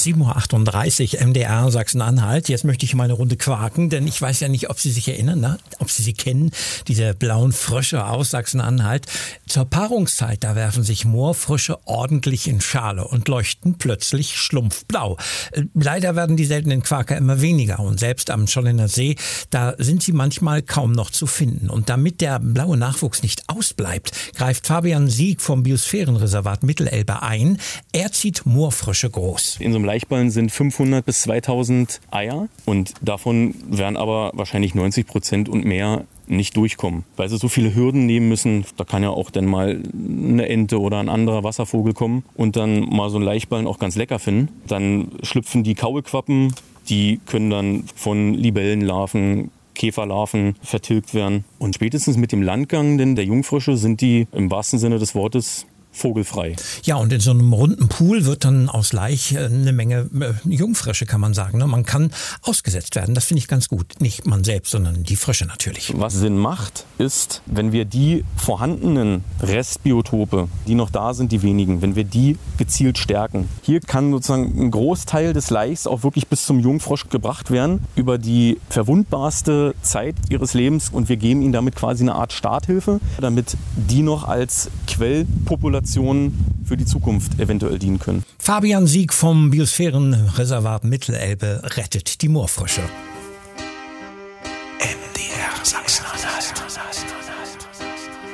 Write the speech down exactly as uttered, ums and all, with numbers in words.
sieben Uhr achtunddreißig, M D R Sachsen-Anhalt. Jetzt möchte ich mal eine Runde quaken, denn ich weiß ja nicht, ob Sie sich erinnern, na, ob Sie sie kennen, diese blauen Frösche aus Sachsen-Anhalt. Zur Paarungszeit, da werfen sich Moorfrösche ordentlich in Schale und leuchten plötzlich schlumpfblau. Leider werden die seltenen Quaker immer weniger und selbst am Schollener See, da sind sie manchmal kaum noch zu finden. Und damit der blaue Nachwuchs nicht ausbleibt, greift Fabian Sieg vom Biosphärenreservat Mittelelbe ein. Er zieht Moorfrösche groß. In so einem Laichballen sind fünfhundert bis zweitausend Eier und davon werden aber wahrscheinlich neunzig Prozent und mehr nicht durchkommen, weil sie so viele Hürden nehmen müssen. Da kann ja auch dann mal eine Ente oder ein anderer Wasservogel kommen und dann mal so einen Laichballen auch ganz lecker finden. Dann schlüpfen die Kaulquappen, die können dann von Libellenlarven, Käferlarven vertilgt werden. Und spätestens mit dem Landgang denn der Jungfrösche sind die im wahrsten Sinne des Wortes vogelfrei. Ja, und in so einem runden Pool wird dann aus Laich eine Menge äh, Jungfrösche, kann man sagen. Ne? Man kann ausgesetzt werden, das finde ich ganz gut. Nicht man selbst, sondern die Frösche natürlich. Was Sinn macht, ist, wenn wir die vorhandenen Restbiotope, die noch da sind, die wenigen, wenn wir die gezielt stärken. Hier kann sozusagen ein Großteil des Laichs auch wirklich bis zum Jungfrosch gebracht werden, über die verwundbarste Zeit ihres Lebens, und wir geben ihnen damit quasi eine Art Starthilfe, damit die noch als Quellpopulation für die Zukunft eventuell dienen können. Fabian Sieg vom Biosphärenreservat Mittelelbe rettet die Moorfrösche.